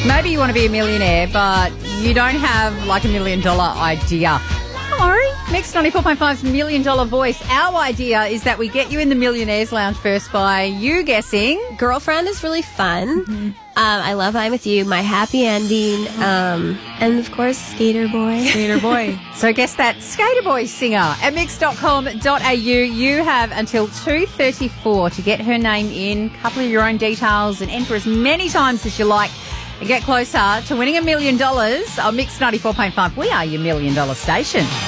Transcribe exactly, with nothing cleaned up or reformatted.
Maybe you want to be a millionaire, but you don't have like a million dollar idea. Don't worry. Mix ninety-four point five's Million Dollar Voice. Our idea is that we get you in the Millionaires Lounge first by you guessing. Girlfriend is really fun. Mm-hmm. Um, I love I'm With You, My Happy Ending, um, and of course, Skater Boy. Skater Boy. So guess that Skater Boy singer at mix dot com dot a u. You have until two thirty-four to get her name in, a couple of your own details, and enter as many times as you like. And get closer to winning a million dollars on Mix ninety-four point five. We are your million dollar station.